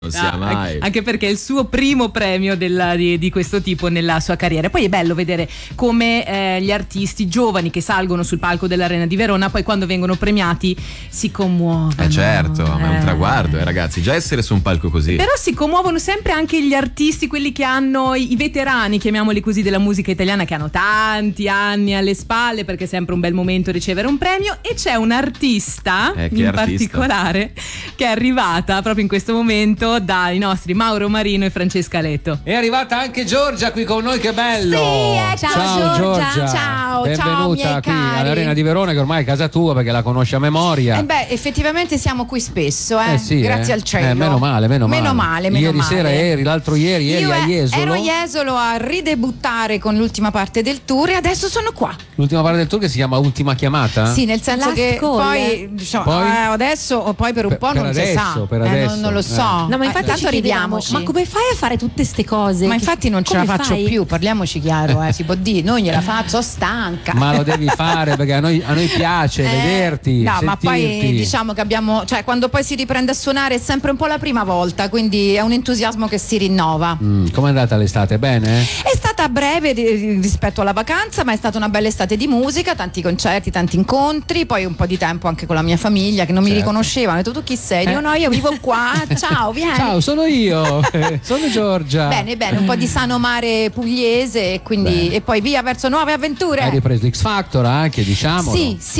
Non sia mai. Anche perché è il suo primo premio di questo tipo nella sua carriera. Poi è bello vedere come gli artisti giovani che salgono sul palco dell'Arena di Verona poi quando vengono premiati si commuovono. Certo, ma è un traguardo, ragazzi, già essere su un palco così. Però si commuovono sempre anche gli artisti, quelli che hanno i veterani, chiamiamoli così, della musica italiana, che hanno tanti anni alle spalle, perché è sempre un bel momento ricevere un premio. E c'è un'artista particolare che è arrivata proprio in questo momto dai nostri Mauro Marino e Francesca Leto. È arrivata anche Giorgia qui con noi, che bello! Sì, ciao Giorgia. Ciao, benvenuta ciao, qui cari. all'Arena di Verona, che ormai è casa tua perché la conosci a memoria. Effettivamente siamo qui spesso, Sì, grazie al cielo. Meno male. Ieri sera l'altro ieri Io a Jesolo. ero a Jesolo a ridebuttare con l'ultima parte del tour e adesso sono qua. L'ultima parte del tour che si chiama Ultima Chiamata? Sì, nel senso che poi adesso o poi per un po' non si sa. Per adesso. Non lo so. No, ma infatti tanto arriviamoci. Ma come fai a fare tutte queste cose? Ma infatti non ce la faccio più, parliamoci chiaro, si può dire, non gliela faccio, sono stanca. Ma lo devi fare perché a noi piace vederti, no, sentirti. ma poi diciamo che abbiamo, cioè quando poi si riprende a suonare è sempre un po' la prima volta, quindi è un entusiasmo che si rinnova. Com'è andata l'estate? Bene? È stata breve rispetto alla vacanza, ma è stata una bella estate di musica, tanti concerti, tanti incontri, poi un po' di tempo anche con la mia famiglia che non mi riconosceva, hanno detto tu chi sei? Dico no, io vivo qua, ciao, vieni. Ciao, sono io, sono Giorgia. Bene, un po' di sano mare pugliese e quindi e poi via verso nuove avventure. Hai ripreso X Factor anche, diciamo.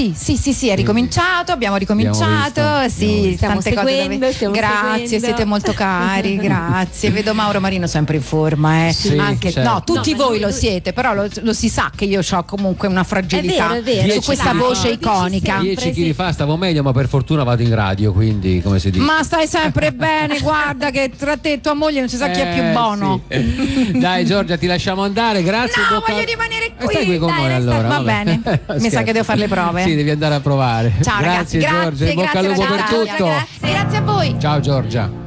Sì, è ricominciato, abbiamo ricominciato, stiamo tante seguendo, cose grazie, siete molto cari, grazie. Vedo Mauro Marino sempre in forma, Sì, anche certo. no, tutti voi lo siete, però lo si sa che io ho comunque una fragilità è vero, su questa voce iconica. 10 kg fa stavo meglio, ma per fortuna vado in radio, quindi come si dice. Ma stai sempre bene, guarda che tra te e tua moglie non si sa chi è più buono. Sì. Dai Giorgia, ti lasciamo andare, grazie. No, voglio rimanere qui. Stai qui con noi allora. Va bene, mi sa che devo fare le prove. Sì, devi andare a provare. Ciao grazie ragazzi, Giorgia, in bocca al lupo per tutto. Grazie a voi. Ciao Giorgia.